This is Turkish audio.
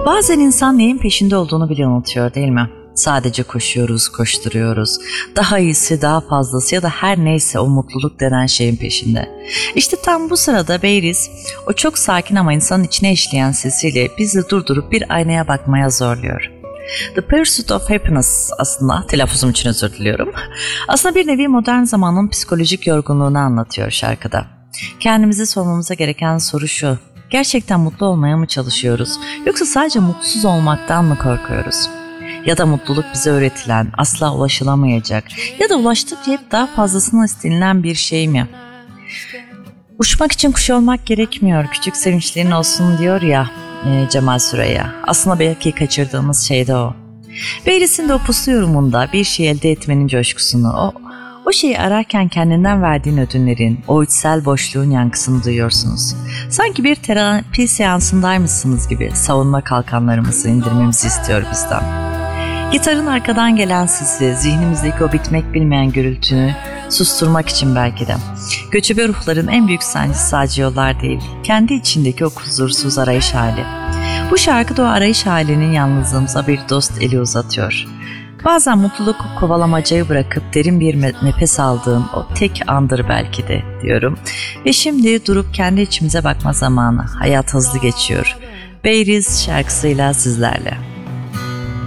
Bazen insan neyin peşinde olduğunu bile unutuyor, değil mi? Sadece koşuyoruz, koşturuyoruz. Daha iyisi, daha fazlası ya da her neyse o mutluluk denen şeyin peşinde. İşte tam bu sırada Beyriz, o çok sakin ama insanın içine işleyen sesiyle bizi durdurup bir aynaya bakmaya zorluyor. The Pursuit of Happiness aslında, telaffuzum için özür diliyorum. Aslında bir nevi modern zamanın psikolojik yorgunluğunu anlatıyor şarkıda. Kendimize sormamıza gereken soru şu: gerçekten mutlu olmaya mı çalışıyoruz, yoksa sadece mutsuz olmaktan mı korkuyoruz? Ya da mutluluk bize öğretilen, asla ulaşılamayacak ya da ulaştıkça hep daha fazlasını istenilen bir şey mi? Uçmak için kuş olmak gerekmiyor, küçük sevinçlerin olsun diyor ya Cemal Süreya. Aslında belki kaçırdığımız şey de o. Beyris'in de o puslu yorumunda bir şey elde etmenin coşkusunu, o şeyi ararken kendinden verdiğin ödünlerin, o içsel boşluğun yankısını duyuyorsunuz. Sanki bir terapi seansındaymışsınız gibi savunma kalkanlarımızı indirmemizi istiyor bizden. Gitarın arkadan gelen sesi, zihnimizdeki o bitmek bilmeyen gürültünü susturmak için belki de. Göçebe ruhların en büyük sancısı sadece yollar değil, kendi içindeki o huzursuz arayış hali. Bu şarkı da o arayış halinin yalnızlığımıza bir dost eli uzatıyor. Bazen mutluluk kovalamacayı bırakıp derin bir nefes aldığım o tek andır belki de diyorum. Ve şimdi durup kendi içimize bakma zamanı. Hayat hızlı geçiyor. Beyriz şarkısıyla sizlerle.